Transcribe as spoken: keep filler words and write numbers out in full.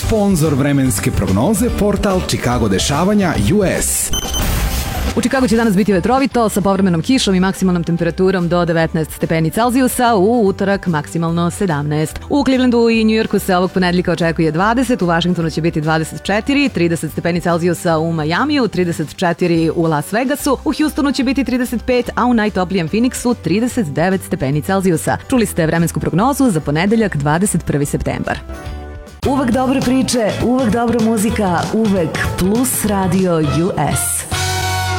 Sponzor vremenske prognoze, portal Chicago dešavanja U S. U Čikagu će danas biti vetrovito sa povremenom kišom i maksimalnom temperaturom do devetnaest stepeni Celzijusa, u utorak maksimalno sedamnaest. U Clevelandu i Njujorku se ovog ponedeljka očekuje dvadeset, u Vašingtonu će biti dvadeset četiri, trideset stepeni Celzijusa u Majamiju, trideset četiri u Las Vegasu, u Houstonu će biti trideset pet, a u najtoplijem Phoenixu trideset devet stepeni Celzijusa. Čuli ste vremensku prognozu za ponedeljak dvadeset prvi septembar. Uvek dobre priče, uvek dobra muzika, uvek Plus Radio U S.